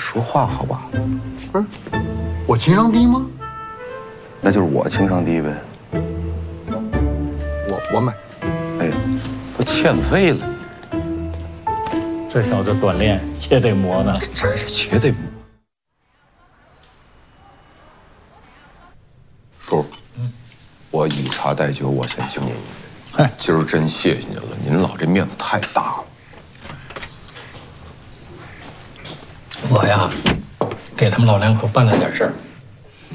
说话好吧？ 不是，我情商低吗？ 那就是我情商低呗。 我买。 哎呀，都欠费了， 这小子短练且得磨呢， 真是且得磨。叔，我以茶代酒，我先敬您一杯。 嗨， 今儿真谢谢您了，您老这面子太大了。 我呀，给他们老两口办了点事儿。